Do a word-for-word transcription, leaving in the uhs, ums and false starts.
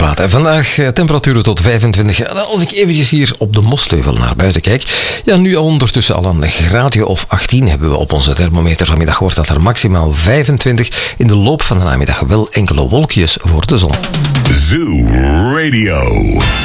plaat. En vandaag uh, temperaturen tot vijfentwintig. Als ik eventjes hier op de Mosleuvel naar buiten kijk. Ja, nu ondertussen al een graadje of achttien hebben we op onze thermometer. Vanmiddag wordt dat er maximaal vijfentwintig. In de loop van de namiddag wel enkele wolkjes voor de zon. Zoo Radio.